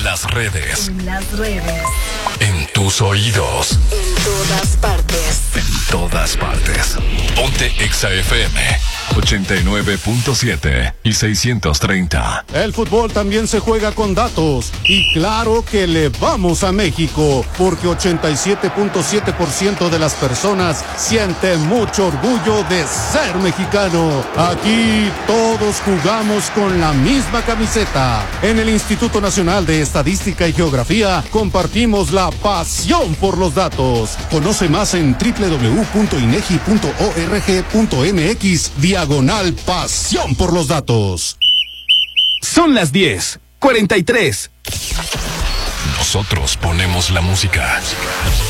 las redes. En las redes. En tus oídos. En todas partes. En todas partes. Ponte Exa FM 89.7 y 630. El fútbol también se juega con datos. Y claro que le vamos a México, porque 87.7% de las personas siente mucho orgullo de ser mexicano. Aquí todos jugamos con la misma camiseta. En el Instituto Nacional de Estadística y Geografía compartimos la pasión por los datos. Conoce más en www.inegi.org.mx/pasión por los datos. Son las 10:43. Nosotros ponemos la música.